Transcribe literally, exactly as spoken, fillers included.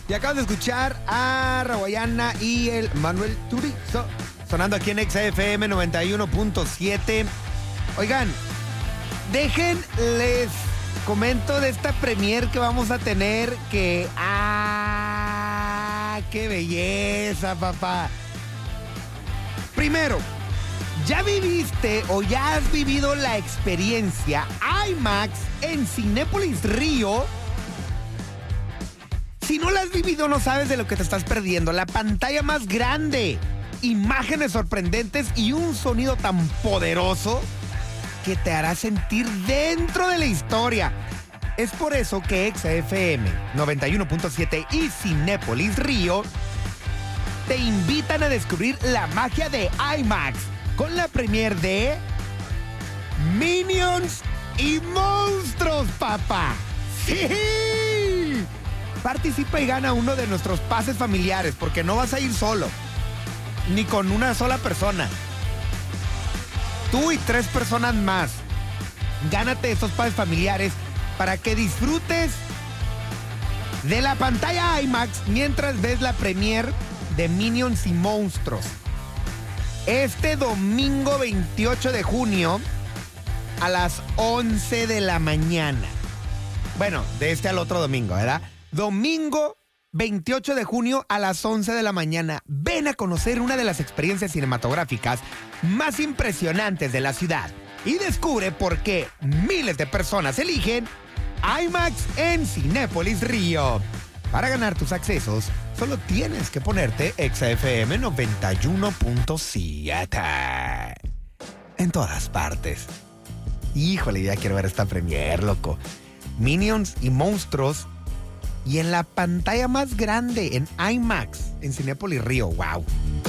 Y acabas de escuchar a Rawayana y el Manuel Turizo sonando aquí en Exa F M noventa y uno punto siete. Oigan, déjenles comento de esta premier que vamos a tener que... ¡Ah! ¡Qué belleza, papá! Primero, ¿ya viviste o ya has vivido la experiencia IMAX en Cinépolis Río? Si no la has vivido, no sabes de lo que te estás perdiendo. La pantalla más grande, imágenes sorprendentes y un sonido tan poderoso que te hará sentir dentro de la historia. Es por eso que Exa F M noventa y uno punto siete y Cinépolis Río te invitan a descubrir la magia de IMAX con la premier de Minions y Monstruos, papá. ¡Sí! Participa y gana uno de nuestros pases familiares, porque no vas a ir solo, ni con una sola persona. Tú y tres personas más. Gánate esos pases familiares para que disfrutes de la pantalla IMAX mientras ves la premier de Minions y Monstruos. Este domingo veintiocho de junio a las once de la mañana. Bueno, de este al otro domingo, ¿verdad? Domingo veintiocho de junio a las once de la mañana. Ven a conocer una de las experiencias cinematográficas más impresionantes de la ciudad y descubre por qué miles de personas eligen IMAX en Cinépolis Río. Para ganar tus accesos, solo tienes que ponerte Exa F M noventa y uno punto siete en todas partes. Híjole, ya quiero ver esta premier, loco. Minions y Monstruos y en la pantalla más grande en IMAX en Cinépolis Río. ¡Wow!